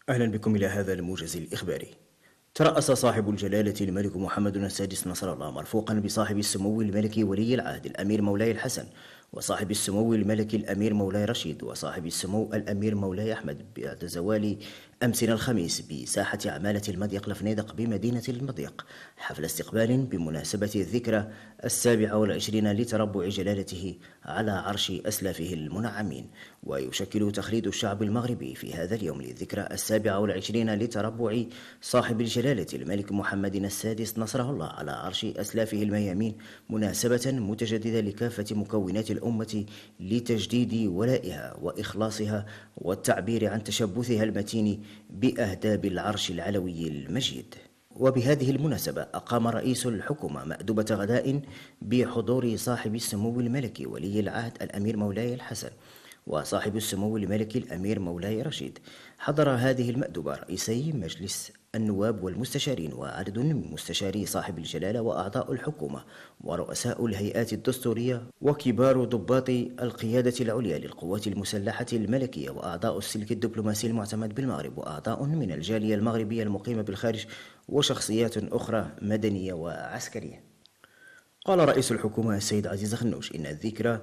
أهلا بكم إلى هذا الموجز الإخباري. ترأس صاحب الجلالة الملك محمد السادس نصر الله مرفوقا بصاحب السمو الملكي ولي العهد الأمير مولاي الحسن، وصاحب السمو الملكي الأمير مولاي رشيد، وصاحب السمو الأمير مولاي أحمد بعد زوال أمسنا الخميس بساحة عمالة المضيق لفنيدق بمدينة المضيق حفل استقبال بمناسبة الذكرى 27 لتربع جلالته على عرش أسلافه المنعمين. ويشكل تخليد الشعب المغربي في هذا اليوم للذكرى 27 لتربع صاحب الجلالة الملك محمد السادس نصره الله على عرش أسلافه الميامين مناسبة متجددة لكافة مكونات الأمة لتجديد ولائها وإخلاصها والتعبير عن تشبثها المتين بأهداب العرش العلوي المجيد. وبهذه المناسبة أقام رئيس الحكومة مأدبة غداء بحضور صاحب السمو الملكي ولي العهد الأمير مولاي الحسن وصاحب السمو الملكي الأمير مولاي رشيد. حضر هذه المأدبة رئيسي مجلس النواب والمستشارين وعدد من مستشاري صاحب الجلالة وأعضاء الحكومة ورؤساء الهيئات الدستورية وكبار ضباط القيادة العليا للقوات المسلحة الملكية وأعضاء السلك الدبلوماسي المعتمد بالمغرب وأعضاء من الجالية المغربية المقيمة بالخارج وشخصيات أخرى مدنية وعسكرية. قال رئيس الحكومة السيد عزيز خنوش إن الذكرى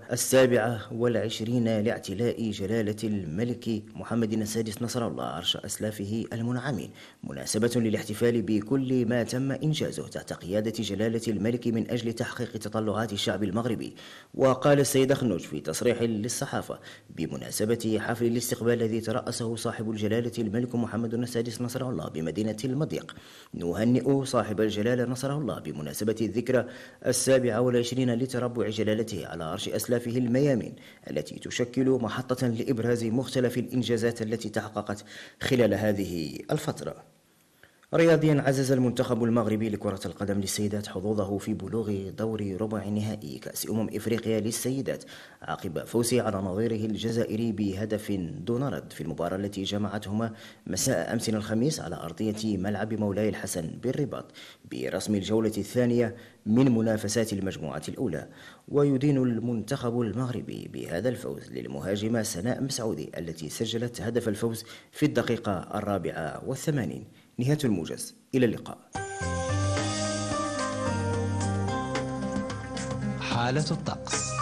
27 لاعتلاء جلالة الملك محمد السادس نصر الله عرش أسلافه المنعمين مناسبة للاحتفال بكل ما تم إنجازه تحت قيادة جلالة الملك من أجل تحقيق تطلعات الشعب المغربي. وقال السيد خنوش في تصريح للصحافة بمناسبة حفل الاستقبال الذي ترأسه صاحب الجلالة الملك محمد السادس نصر الله بمدينة المضيق: نهنئ صاحب الجلالة نصره الله بمناسبة الذكرى 27 لتربع جلالته على عرش أسلافه الميامين التي تشكل محطة لإبراز مختلف الإنجازات التي تحققت خلال هذه الفترة. رياضيا، عزز المنتخب المغربي لكرة القدم للسيدات حظوظه في بلوغ دور ربع نهائي كأس إفريقيا للسيدات عقب فوزه على نظيره الجزائري بهدف دون رد في المباراة التي جمعتهما مساء أمس الخميس على أرضية ملعب مولاي الحسن بالرباط برسم الجولة الثانية من منافسات المجموعة الأولى. ويدين المنتخب المغربي بهذا الفوز للمهاجمة سناء مسعودي التي سجلت هدف الفوز في الدقيقة 84. نهاية الموجز، إلى اللقاء. حالة الطقس.